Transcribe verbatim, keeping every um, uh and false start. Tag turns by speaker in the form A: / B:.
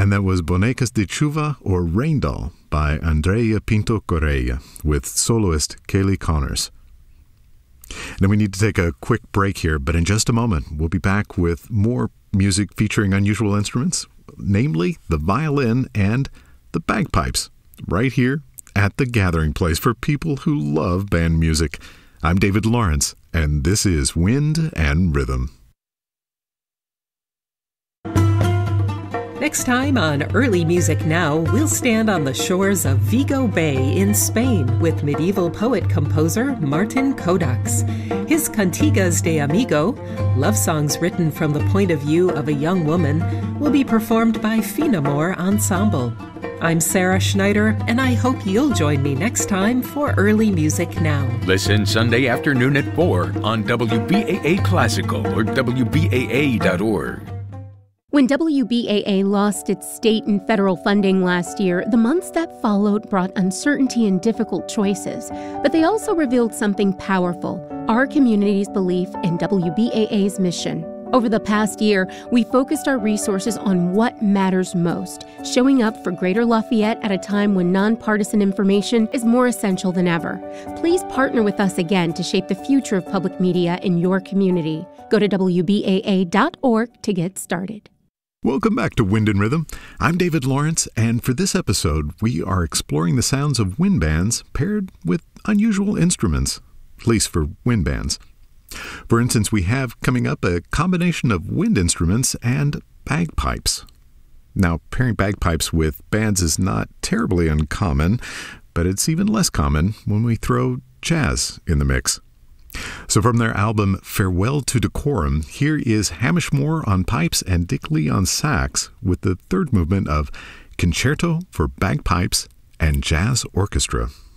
A: And that was Bonecas de Chuva, or Rain Doll, by Andrea Pinto Correia, with soloist Kaylee Connors. Now we need to take a quick break here, but in just a moment, we'll be back with more music featuring unusual instruments, namely the violin and the bagpipes, right here at the gathering place for people who love band music. I'm David Lawrence, and this is Wind and Rhythm.
B: Next time on Early Music Now, we'll stand on the shores of Vigo Bay in Spain with medieval poet-composer Martin Codax. His Cantigas de Amigo, love songs written from the point of view of a young woman, will be performed by Finamore Ensemble. I'm Sarah Schneider, and I hope you'll join me next time for Early Music Now.
C: Listen Sunday afternoon at four on W B A A Classical or W B A A dot org.
D: When W B A A lost its state and federal funding last year, the months that followed brought uncertainty and difficult choices. But they also revealed something powerful, our community's belief in W B A A's mission. Over the past year, we focused our resources on what matters most, showing up for Greater Lafayette at a time when nonpartisan information is more essential than ever. Please partner with us again to shape the future of public media in your community. Go to W B A A dot org to get started.
A: Welcome back to Wind and Rhythm. I'm David Lawrence, and for this episode, we are exploring the sounds of wind bands paired with unusual instruments, at least for wind bands. For instance, we have coming up a combination of wind instruments and bagpipes. Now, pairing bagpipes with bands is not terribly uncommon, but it's even less common when we throw jazz in the mix. So from their album Farewell to Decorum, here is Hamish Moore on pipes and Dick Lee on sax with the third movement of Concerto for Bagpipes and Jazz Orchestra.